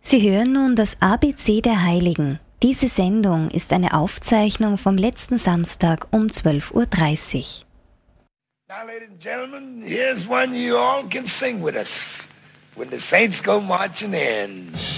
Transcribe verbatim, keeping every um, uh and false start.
Sie hören nun das A B C der Heiligen. Diese Sendung ist eine Aufzeichnung vom letzten Samstag um zwölf Uhr dreißig. Now, ladies and gentlemen, here's one you all can sing with us when the saints go marching in.